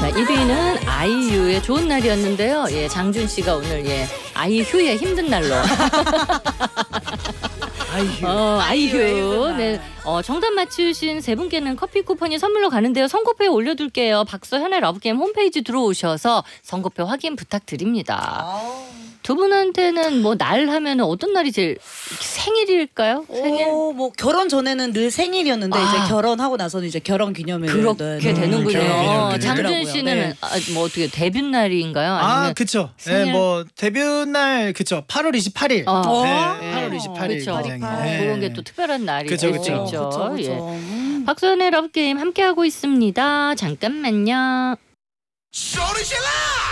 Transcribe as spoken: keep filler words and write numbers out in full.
자, 일 위는 아이유의 좋은 날이었는데요. 예, 장준 씨가 오늘 예, 아이휴의 힘든 날로. 아이휴. 어, 아이휴. 네. 어, 정답 맞추신 세 분께는 커피 쿠폰이 선물로 가는데요. 선고표에 올려둘게요. 박서현의 러브게임 홈페이지 들어오셔서 선고표 확인 부탁드립니다. 아. 두 분한테는 뭐 날 하면 어떤 날이 제일 생일일까요? 생일? 오, 뭐 결혼 전에는 늘 생일이었는데 아. 이제 결혼하고 나서는 이제 결혼 기념일. 그렇게 네. 되는군요. 결혼 기념일 장준 되더라고요. 씨는 네. 아, 뭐 어떻게 데뷔 날인가요? 아, 아니면 그쵸. 생일? 네, 뭐 데뷔 날 그쵸. 팔월 이십팔일. 어. 네, 예. 팔월 이십팔일. 그쵸. 굉장히. 네. 그런 게 또 특별한 날이 그쵸, 될 수 그쵸. 있죠. 그쵸, 그쵸. 예. 음. 박소연의 러브게임 함께하고 있습니다. 잠깐만요. 소리 질러!